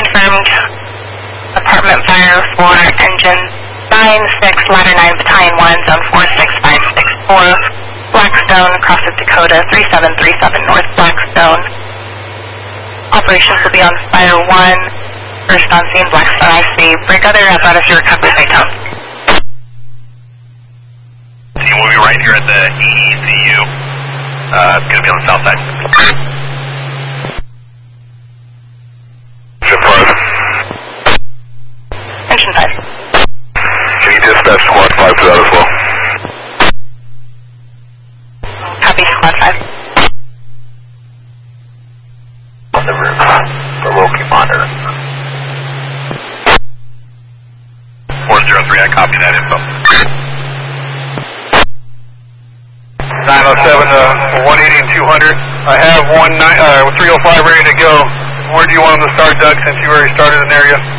confirmed apartment fire for engine 9-6, ladder 9, battalion 1, zone 46564, Blackstone, across of Dakota, 3737 North Blackstone. Operations will be on Fire 1, first on scene, Blackstone IC. Break other apparatus to recovery by tone. Team will be right here at the EECU. It's going to be on the south side. Engine 5. Can you dispatch Squad 5 to that as well? Copy, Squad 5. On the roof for Loki monitor. 403, I copy that info. 907 180 and 200. I have 305 ready to go. Where do you want them to start, Doug, since you already started an area?